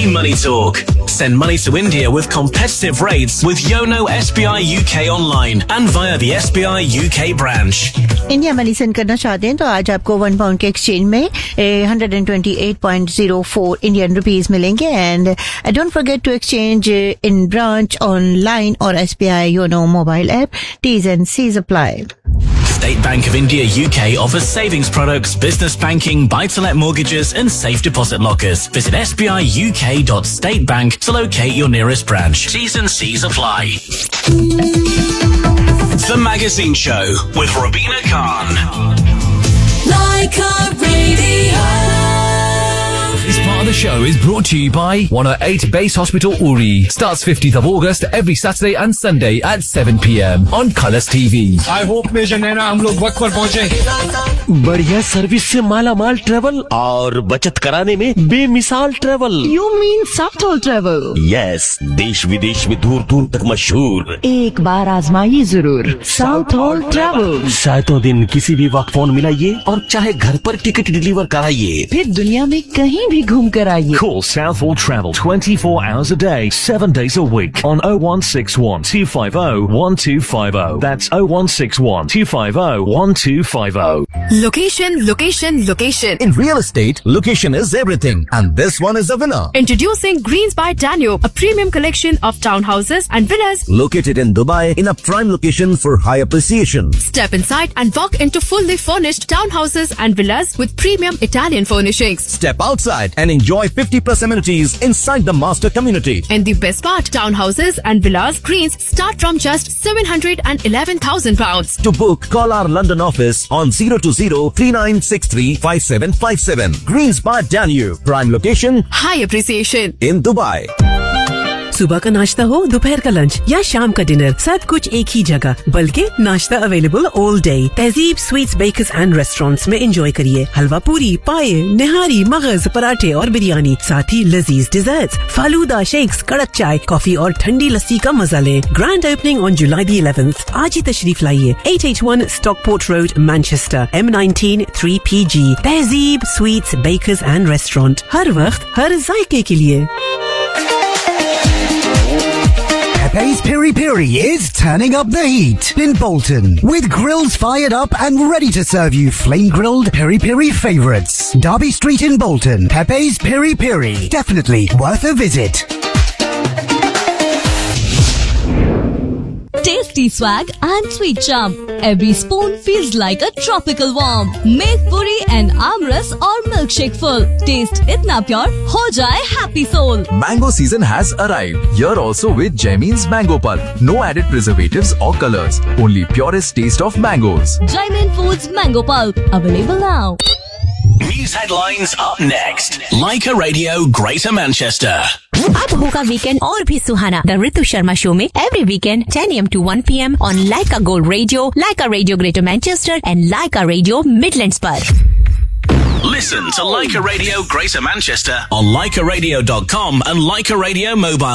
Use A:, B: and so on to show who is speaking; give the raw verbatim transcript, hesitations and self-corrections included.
A: K Money Talk. Send money to India with competitive rates with Yono S B I U K online and via the S B I U K branch.
B: India money send करना चाहते हैं तो आज आपको one pound के exchange में hundred and twenty eight point zero four Indian rupees मिलेंगे. And don't forget to exchange in branch, online और S B I YONO mobile app. T's and C's apply.
A: State Bank of India U K offers savings products, business banking, buy-to-let mortgages and safe deposit lockers. Visit s b i u k dot state bank to locate your nearest branch. T's and C's apply. The Magazine Show with Rabina Khan.
C: Like a radio.
D: This part of the show is brought to you by one oh eight Base Hospital Uri. Starts fifteenth of August every Saturday and Sunday at seven p.m. on Colours T V.
E: I hope major नैना हम लोग वक्त पर पहुँचे.
F: बढ़िया service से माला माल travel और बचत कराने में बेमिसाल travel.
G: You mean South Hall Travel?
F: Yes, देश विदेश में दूर दूर तक मशहूर.
G: एक बार आजमाइए जरूर South Hall Travel.
F: सातों दिन किसी भी वक्त फोन मिलाइए और चाहे घर पर टिकट डिलीवर कराइए,
G: फिर दुनिया में कहीं भी घूम कर आइए.
H: Call South Hall Travel twenty-four hours a day, seven days a week on oh one six one, two five oh, one two five oh. That's oh one six one, two five oh, one two five oh.
I: Location, location, location.
J: In real estate, location is everything. And this one is a winner.
I: Introducing Greens by Danube, a premium collection of townhouses and villas.
J: Located in Dubai in a prime location for high appreciation.
I: Step inside and walk into fully furnished townhouses and villas with premium Italian furnishings.
J: Step outside and enjoy fifty plus amenities inside the master community.
I: And the best part, townhouses and villas Greens start from just seven hundred eleven thousand pounds.
J: To book, call our London office on zero two zero, three nine six three, five seven five seven. Greens by Danube. Prime location.
I: High appreciation.
J: In Dubai.
K: सुबह का नाश्ता हो, दोपहर का lunch या शाम का dinner, सब कुछ एक ही जगह, बल्कि नाश्ता अवेलेबल ऑल डे. तहजीब स्वीट्स बेकर्स एंड रेस्टोरेंट्स में एंजॉय करिए हलवा पूरी, पाए, निहारी, मगज, पराठे और बिरयानी, साथ ही लजीज डिजर्ट्स, फालूदा, शेक्स, कड़क चाय, कॉफी और ठंडी लस्सी का मजा लें. Grand opening on July the eleventh. आज ही तशरीफ लाइए. eight eighty-one Stockport Road, Manchester, M nineteen three P G. तहजीब स्वीट्स बेकर्स एंड रेस्टोरेंट, हर वक्त हर जायके के लिए.
L: Pepe's Piri Piri is turning up the heat in Bolton with grills fired up and ready to serve you flame grilled piri piri favorites. Derby Street in Bolton. Pepe's Piri Piri, definitely worth a visit.
C: Tasty swag and sweet charm. Every spoon feels like a tropical warm. Make puri and amras or milkshake full. Taste itna pure, ho jaye happy soul.
M: Mango season has arrived. Here also with Jaimin's Mango Pulp. No added preservatives or colors. Only purest taste of mangoes.
C: Jaimin Foods Mango Pulp. Available now.
A: News headlines up next. Leica Radio, Greater Manchester.
N: अब होगा weekend और भी सुहाना. The Ritu Sharma show में every weekend ten a.m. to one p.m. on Leica Gold Radio, Leica Radio Greater Manchester and Leica Radio Midlands पर.
A: Listen to Leica Radio Greater Manchester on leica radio dot com and Leica Radio Mobile.